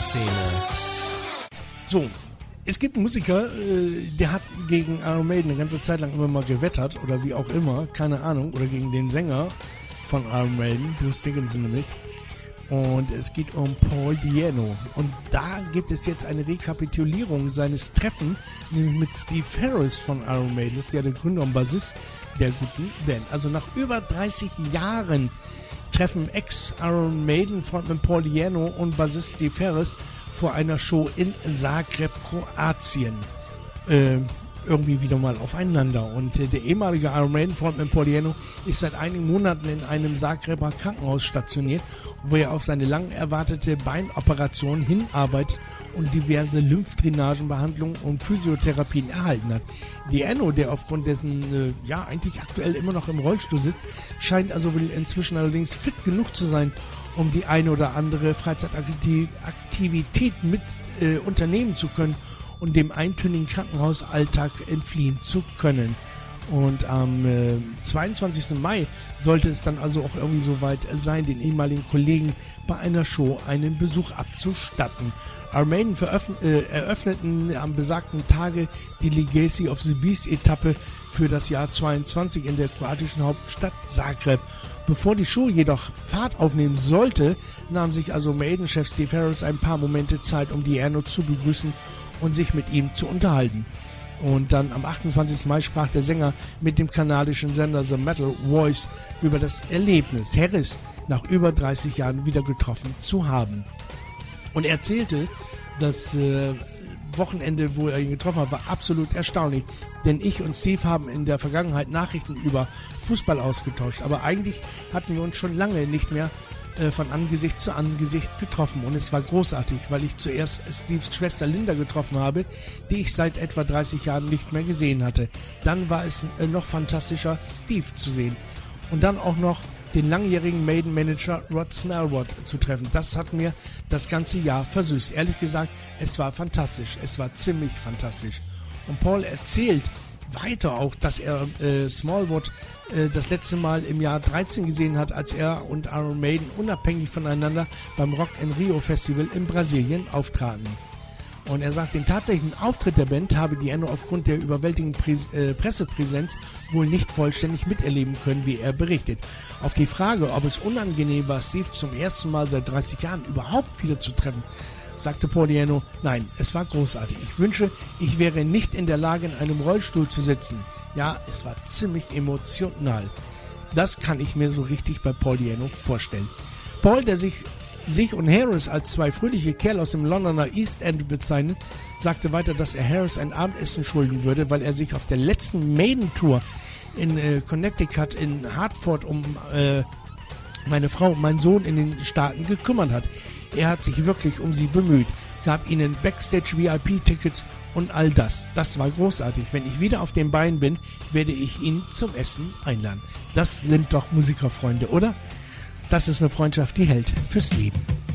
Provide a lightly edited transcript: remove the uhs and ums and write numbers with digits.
Szene. So, es gibt einen Musiker, der hat gegen Iron Maiden eine ganze Zeit lang immer mal gewettert oder wie auch immer, keine Ahnung, oder gegen den Sänger von Iron Maiden, Bruce Dickinson nämlich. Und es geht um Paul Di'Anno. Und da gibt es jetzt eine Rekapitulierung seines Treffens, nämlich mit Steve Harris von Iron Maiden. Das ist ja der Gründer und Bassist der guten Band. Also nach über 30 Jahren treffen Ex-Iron Maiden Frontman Paul Di'Anno und Bassist Steve Harris vor einer Show in Zagreb, Kroatien. Irgendwie wieder mal aufeinander. Und der ehemalige Iron Maiden Frontman Paul Di'Anno ist seit einigen Monaten in einem Zagreber Krankenhaus stationiert, wo er auf seine lang erwartete Beinoperation hinarbeitet und diverse Lymphdrainagenbehandlungen und Physiotherapien erhalten hat. Di'Anno, der aufgrund dessen eigentlich aktuell immer noch im Rollstuhl sitzt, scheint also wohl inzwischen allerdings fit genug zu sein, um die eine oder andere Freizeitaktivität mit unternehmen zu können und dem eintönigen Krankenhausalltag entfliehen zu können. Und am 22. Mai sollte es dann also auch irgendwie soweit sein, den ehemaligen Kollegen bei einer Show einen Besuch abzustatten. Iron Maiden eröffneten am besagten Tage die Legacy of the Beast Etappe für das Jahr 22 in der kroatischen Hauptstadt Zagreb. Bevor die Show jedoch Fahrt aufnehmen sollte, nahm sich also Maiden-Chef Steve Harris ein paar Momente Zeit, um Di'Anno zu begrüßen und sich mit ihm zu unterhalten. Und dann am 28. Mai sprach der Sänger mit dem kanadischen Sender The Metal Voice über das Erlebnis, Harris nach über 30 Jahren wieder getroffen zu haben. Und er erzählte, das Wochenende, wo er ihn getroffen hat, war absolut erstaunlich. Denn ich und Steve haben in der Vergangenheit Nachrichten über Fußball ausgetauscht. Aber eigentlich hatten wir uns schon lange nicht mehr von Angesicht zu Angesicht getroffen. Und es war großartig, weil ich zuerst Steves Schwester Linda getroffen habe, die ich seit etwa 30 Jahren nicht mehr gesehen hatte. Dann war es noch fantastischer, Steve zu sehen. Und dann auch noch den langjährigen Maiden-Manager Rod Smallwood zu treffen. Das hat mir das ganze Jahr versüßt. Ehrlich gesagt, es war fantastisch. Es war ziemlich fantastisch. Und Paul erzählt weiter auch, dass er Smallwood das letzte Mal im Jahr 13 gesehen hat, als er und Iron Maiden unabhängig voneinander beim Rock in Rio Festival in Brasilien auftraten. Und er sagt, den tatsächlichen Auftritt der Band habe Di'Anno aufgrund der überwältigenden Pressepräsenz wohl nicht vollständig miterleben können, wie er berichtet. Auf die Frage, ob es unangenehm war, Steve zum ersten Mal seit 30 Jahren überhaupt wieder zu treffen, sagte Paul Di'Anno, nein, es war großartig. Ich wünsche, ich wäre nicht in der Lage, in einem Rollstuhl zu sitzen. Ja, es war ziemlich emotional. Das kann ich mir so richtig bei Paul Di'Anno vorstellen. Paul, der sich und Harris als zwei fröhliche Kerle aus dem Londoner East End bezeichnet, sagte weiter, dass er Harris ein Abendessen schulden würde, weil er sich auf der letzten Maiden-Tour in Connecticut in Hartford um meine Frau und meinen Sohn in den Staaten gekümmert hat. Er hat sich wirklich um sie bemüht, gab ihnen Backstage-VIP-Tickets und all das. Das war großartig. Wenn ich wieder auf den Beinen bin, werde ich ihn zum Essen einladen. Das sind doch Musikerfreunde, oder? Das ist eine Freundschaft, die hält fürs Leben.